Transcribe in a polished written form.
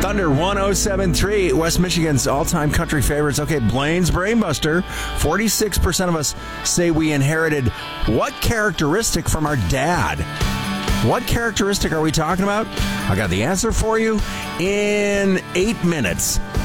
Thunder 107.3, West Michigan's all-time country favorites. Okay, Blaine's Brainbuster. 46% of us say we inherited what characteristic from our dad? What characteristic are we talking about? I got the answer for you in 8 minutes.